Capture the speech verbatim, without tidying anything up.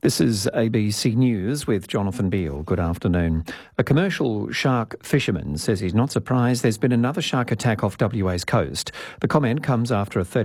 This is A B C News with Jonathan Beale. Good afternoon. A commercial shark fisherman says he's not surprised there's been another shark attack off W A's coast. The comment comes after a